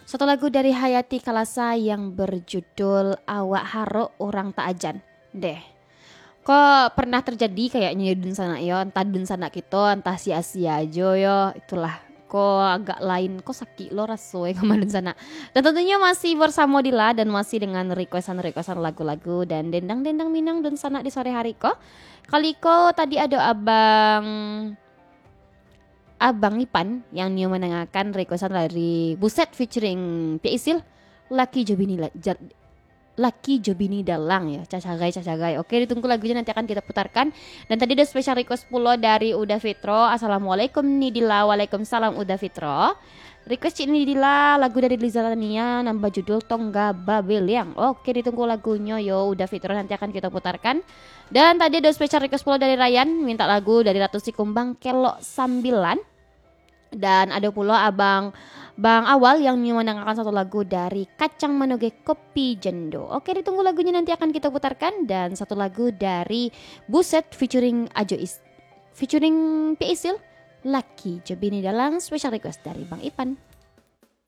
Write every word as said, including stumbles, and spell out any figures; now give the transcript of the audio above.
Satu lagu dari Hayati Kalasa yang berjudul Awak Haro Orang Tak Ajan. Deh. Kok pernah terjadi kayaknya ya dun sana yo, entah dun sana kita, entah sia-sia aja yo, itulah. Kok agak lain, kok sakit lo rasoi kemarin sana. Dan tentunya masih bersama Dila dan masih dengan requestan-requestan lagu-lagu dan dendang-dendang minang dun sana di sore hari kok. Kali kok tadi ada abang Abang Ipan yang new mendengarkan requestan dari Buset featuring Pia Isil, Laki Jobini La- Ja- Laki Jobini Dalang ya, cacagai cacagai. Oke, ditunggu lagunya nanti akan kita putarkan. Dan tadi ada special request pula dari Uda Fitro. Assalamualaikum Nidila, waalaikumsalam Uda Fitro. Request Cik Nidila lagu dari Liza Lania nambah judul Tongga Babel yang. Oke, ditunggu lagunya yo Uda Fitro, nanti akan kita putarkan. Dan tadi ada special request pula dari Ryan minta lagu dari Ratu Sikumbang Kelok Sambilan. Dan ada pula abang Bang Awal yang mendengarkan satu lagu dari Kacang Manoge Kopi Jendo. Oke, ditunggu lagunya nanti akan kita putarkan. Dan satu lagu dari Buset featuring Ajo Is featuring P. Isil, Laki Jobini Dalang, special request dari Bang Ipan.